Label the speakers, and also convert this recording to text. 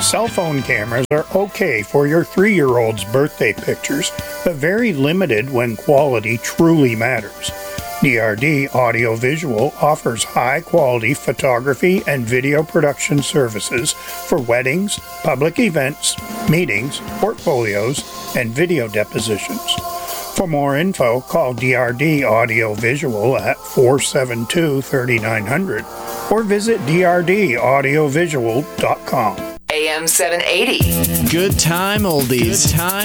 Speaker 1: Cell phone cameras are okay for your 3-year-old's birthday pictures, but very limited when quality truly matters. DRD Audiovisual offers high-quality photography and video production services for weddings, public events, meetings, portfolios, and video depositions. For more info, call DRD Audiovisual at 472-3900 or visit drdaudiovisual.com.
Speaker 2: AM 780.
Speaker 3: Good time oldies. Good time.